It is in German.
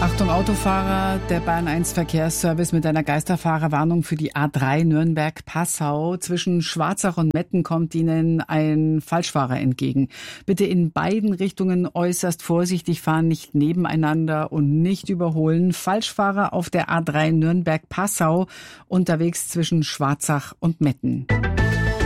Achtung Autofahrer, der Bayern 1 Verkehrsservice mit einer Geisterfahrerwarnung für die A3 Nürnberg-Passau. Zwischen Schwarzach und Metten kommt Ihnen ein Falschfahrer entgegen. Bitte in beiden Richtungen äußerst vorsichtig fahren, nicht nebeneinander und nicht überholen. Falschfahrer auf der A3 Nürnberg-Passau unterwegs zwischen Schwarzach und Metten.